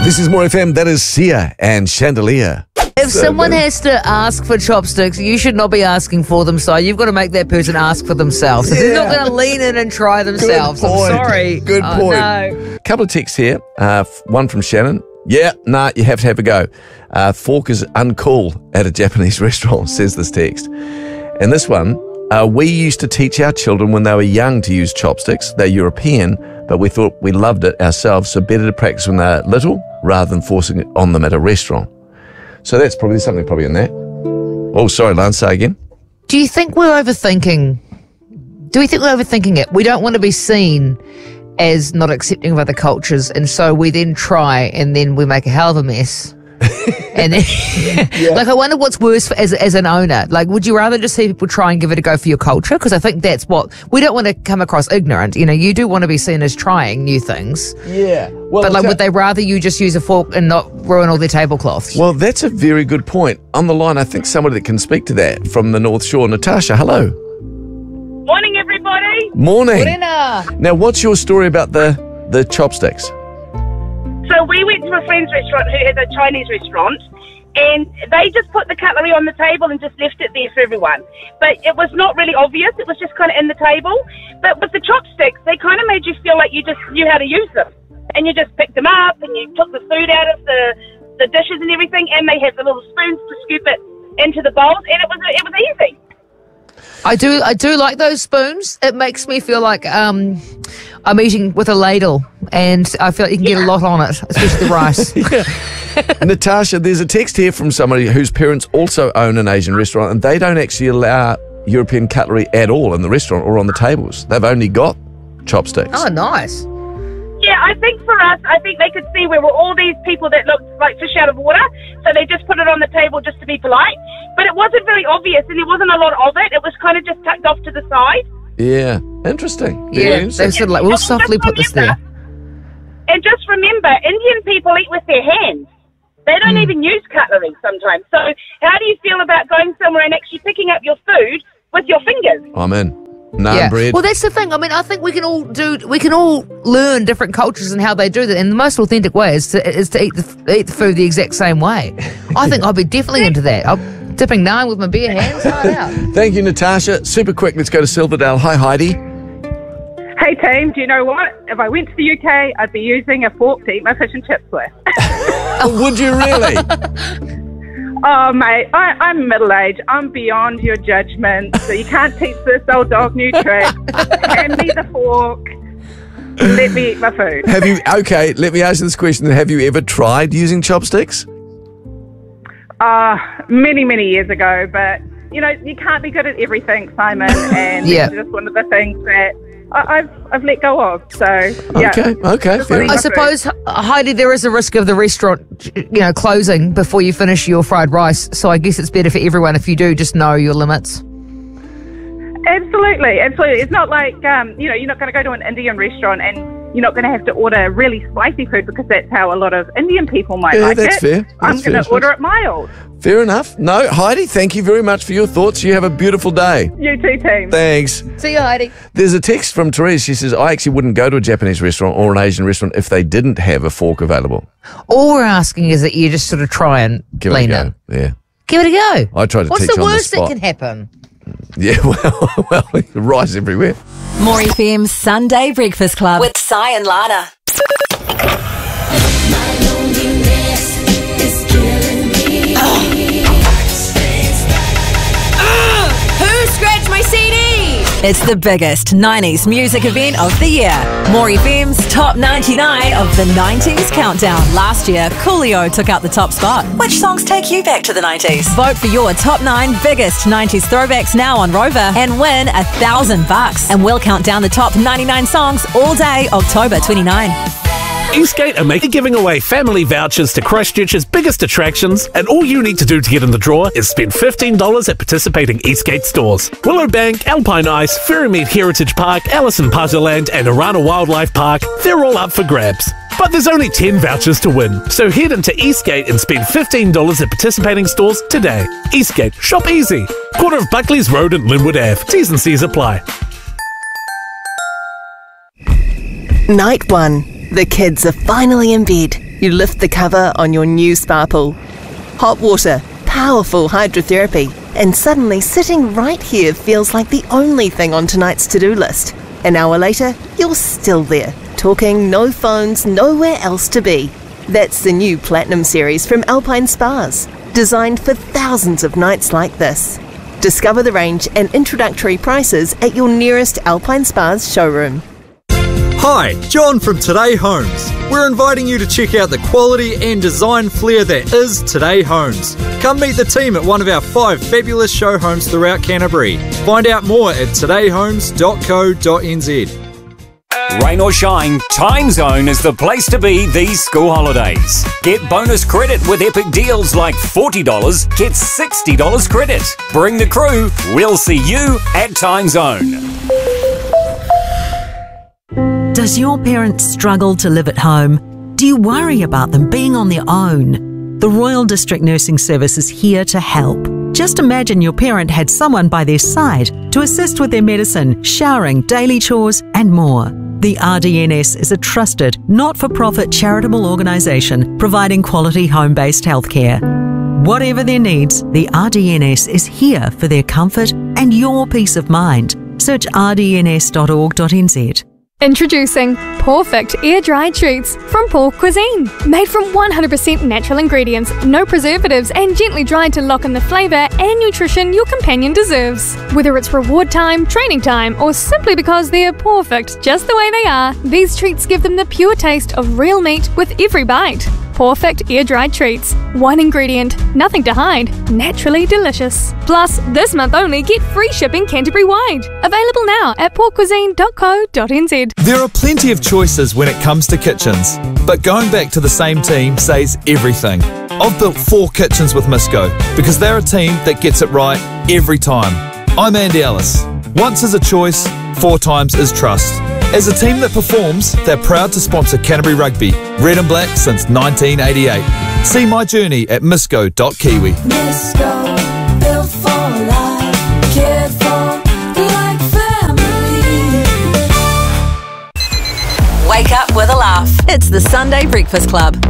This is More FM. That is Sia and Chandelier. If someone has to ask for chopsticks, you should not be asking for them, so you've got to make that person ask for themselves. They're not going to lean in and try themselves. Good point. I'm sorry. Good point. No. Couple of texts here. One from Shannon. Yeah, you have to have a go. Fork is uncool at a Japanese restaurant, says this text. And this one, we used to teach our children when they were young to use chopsticks. They're European, but we thought we loved it ourselves, so better to practice when they're little rather than forcing it on them at a restaurant. So that's probably something in that. Oh, sorry, Lance, say again. Do you think we're overthinking? Do we think we're overthinking it? We don't want to be seen as not accepting of other cultures, and so we then try, and then we make a hell of a mess. And then, like, I wonder what's worse as an owner. Like, would you rather just see people try and give it a go for your culture? Because I think that's what we don't want to come across ignorant. You know, you do want to be seen as trying new things. Yeah. Well, but like, would they rather you just use a fork and not ruin all their tablecloths? Well, that's a very good point. On the line, I think somebody that can speak to that from the North Shore. Natasha, hello. Morning, everybody. Morning. Morena. Now, what's your story about the chopsticks? So we went to a friend's restaurant who has a Chinese restaurant, and they just put the cutlery on the table and just left it there for everyone. But it was not really obvious. It was just kind of in the table. But with the chopsticks, they kind of made you feel like you just knew how to use them. And you just picked them up and you took the food out of the dishes and everything, and they had the little spoons to scoop it into the bowls, and it was easy. I do like those spoons. It makes me feel like I'm eating with a ladle, and I feel like you can get a lot on it, especially the rice. Natasha, there's a text here from somebody whose parents also own an Asian restaurant, and they don't actually allow European cutlery at all in the restaurant or on the tables. They've only got chopsticks. Oh, nice. Yeah, I think for us, I think they could see we were all these people that looked like fish out of water, so they just put it on the table just to be polite. But it wasn't very obvious, and there wasn't a lot of it. It was kind of just tucked off to the side. Yeah, interesting. Yeah, they sort of like, we'll softly put this there. And just remember, Indian people eat with their hands. They don't even use cutlery sometimes. So how do you feel about going somewhere and actually picking up your food with your fingers? I'm in. Naan bread. Well, that's the thing. I mean, I think we can all learn different cultures and how they do that. And the most authentic way is to eat the food the exact same way. I think I'd be definitely into that. I'm dipping naan with my bare hands. Out. Thank you, Natasha. Super quick. Let's go to Silverdale. Hi, Heidi. Hey team, do you know what? If I went to the UK, I'd be using a fork to eat my fish and chips with. Would you really? Oh, mate, I'm middle-aged. I'm beyond your judgment. So you can't teach this old dog new tricks. Hand me the fork. Let me eat my food. Okay, let me ask you this question. Have you ever tried using chopsticks? Many, many years ago. But, you know, you can't be good at everything, Simon. And it's just one of the things that I've let go of. So, yeah. Okay. Fair enough. I suppose, Heidi, there is a risk of the restaurant, closing before you finish your fried rice. So I guess it's better for everyone if you do just know your limits. Absolutely. It's not like, you're not going to go to an Indian restaurant and you're not going to have to order really spicy food because that's how a lot of Indian people might like it. That's fair. I'm going to order it mild. Fair enough. No, Heidi, thank you very much for your thoughts. You have a beautiful day. You too, team. Thanks. See you, Heidi. There's a text from Therese. She says, I actually wouldn't go to a Japanese restaurant or an Asian restaurant if they didn't have a fork available. All we're asking is that you just sort of try and lean in. Yeah. Give it a go. I try to What's teach the on the worst that spot. can happen? Yeah, well, rice everywhere. More FM's Sunday Breakfast Club with Si and Lana. Who scratched my CD? It's the biggest 90s music event of the year. More FM's Top 99 of the 90s Countdown. Last year, Coolio took out the top spot. Which songs take you back to the 90s? Vote for your top 9 biggest 90s throwbacks now on Rover and win $1,000. And we'll count down the top 99 songs all day, October 29. Eastgate are giving away family vouchers to Christchurch's biggest attractions, and all you need to do to get in the draw is spend $15 at participating Eastgate stores. Willowbank, Alpine Ice, Ferrymead Heritage Park, Allison Puzzleland and Arana Wildlife Park, they're all up for grabs. But there's only 10 vouchers to win, so head into Eastgate and spend $15 at participating stores today. Eastgate, shop easy. Corner of Buckley's Road and Linwood Ave. T's and C's apply. Night 1. The kids are finally in bed. You lift the cover on your new spa pool. Hot water, powerful hydrotherapy, and suddenly sitting right here feels like the only thing on tonight's to-do list. An hour later, you're still there, talking, no phones, nowhere else to be. That's the new Platinum Series from Alpine Spas, designed for thousands of nights like this. Discover the range and introductory prices at your nearest Alpine Spas showroom. Hi, John from Today Homes. We're inviting you to check out the quality and design flair that is Today Homes. Come meet the team at one of our 5 fabulous show homes throughout Canterbury. Find out more at todayhomes.co.nz. Rain or shine, Time Zone is the place to be these school holidays. Get bonus credit with epic deals like $40, get $60 credit. Bring the crew, we'll see you at Time Zone. Does your parents struggle to live at home? Do you worry about them being on their own? The Royal District Nursing Service is here to help. Just imagine your parent had someone by their side to assist with their medicine, showering, daily chores, and more. The RDNS is a trusted, not-for-profit charitable organisation providing quality home-based healthcare. Whatever their needs, the RDNS is here for their comfort and your peace of mind. Search rdns.org.nz. Introducing Perfect Air-Dried Treats from Paul Cuisine. Made from 100% natural ingredients, no preservatives, and gently dried to lock in the flavour and nutrition your companion deserves. Whether it's reward time, training time, or simply because they're perfect just the way they are, these treats give them the pure taste of real meat with every bite. Perfect air-dried treats. One ingredient, nothing to hide, naturally delicious. Plus, this month only, get free shipping Canterbury-wide. Available now at porkcuisine.co.nz. There are plenty of choices when it comes to kitchens, but going back to the same team says everything. I've built 4 kitchens with Misco because they're a team that gets it right every time. I'm Andy Ellis. Once is a choice, 4 times is trust. As a team that performs, they're proud to sponsor Canterbury Rugby, red and black since 1988. See my journey at misco.kiwi. Misco, built for life, cared for like family. Wake up with a laugh. It's the Sunday Breakfast Club.